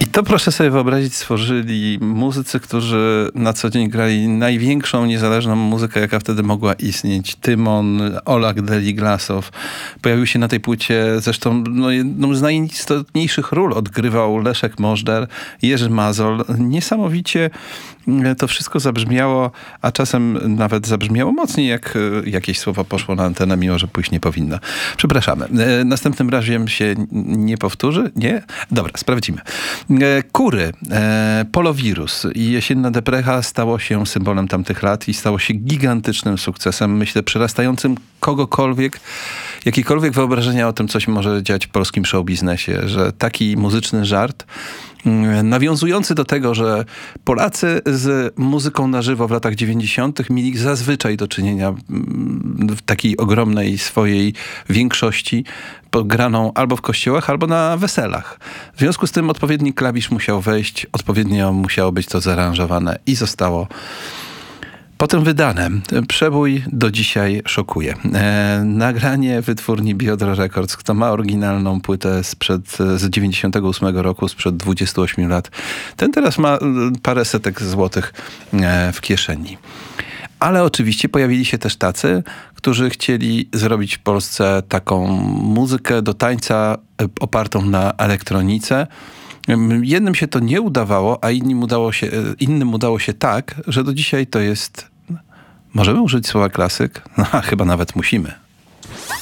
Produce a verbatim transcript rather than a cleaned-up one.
to proszę sobie wyobrazić, stworzyli muzycy, którzy na co dzień grali największą niezależną muzykę, jaka wtedy mogła istnieć. Tymon, Olak Deliglasow. Pojawił się na tej płycie, zresztą no, jedną z najistotniejszych ról odgrywał Leszek Możder, Jerzy Mazol. Niesamowicie to wszystko zabrzmiało, a czasem nawet zabrzmiało mocniej, jak jakieś słowo poszło na antenę, mimo że pójść nie powinno. Przepraszamy. Następnym razem się nie powtórzy? Nie? Dobra, sprawdzimy. Kury, Polowirus i Jesienna Deprecha stało się symbolem tamtych lat i stało się gigantycznym sukcesem, myślę, przerastającym kogokolwiek, jakiekolwiek wyobrażenia o tym, co się może dziać w polskim showbiznesie, że taki muzyczny żart nawiązujący do tego, że Polacy z muzyką na żywo w latach dziewięćdziesiątych mieli zazwyczaj do czynienia w takiej ogromnej swojej większości graną albo w kościołach, albo na weselach. W związku z tym odpowiedni klawisz musiał wejść, odpowiednio musiało być to zaaranżowane i zostało potem wydane. Przebój do dzisiaj szokuje. E, nagranie wytwórni Biodro Records, kto ma oryginalną płytę sprzed, z dziewięćdziesiątego ósmego roku, sprzed dwudziestu ośmiu lat, ten teraz ma parę setek złotych e, w kieszeni. Ale oczywiście pojawili się też tacy, którzy chcieli zrobić w Polsce taką muzykę do tańca opartą na elektronice. Jednym się to nie udawało, a innym udało się, innym udało się tak, że do dzisiaj to jest... Możemy użyć słowa klasyk? No, chyba nawet musimy.